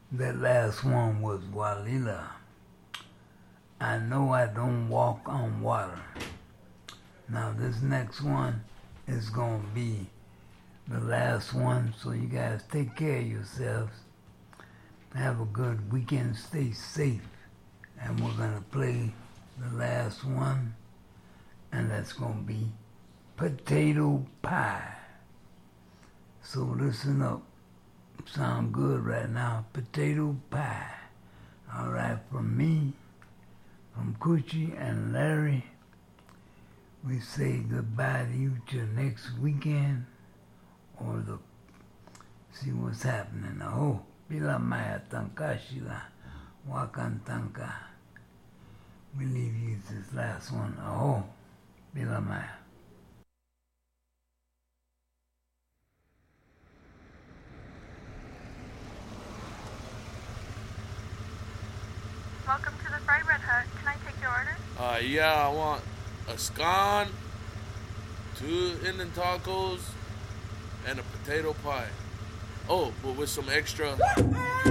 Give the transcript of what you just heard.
That last one was Walila. I know I don't walk on water. Now this next one is gonna be the last one, so you guys take care of yourselves. Have a good weekend, stay safe. And we're gonna play the last one, and that's gonna be Potato Pie. So listen up. Sound good right now. Potato Pie. All right, from me, from Coochie and Larry, we say goodbye to you till next weekend, or see what's happening. Aho, bila maya tankashila, wakan tanka. We leave you this last one. Aho, bila maya. Welcome to the Fried Red Hut. Can I take your order? Yeah, I want a scone, 2 Indian tacos, and a potato pie. Oh, but with some extra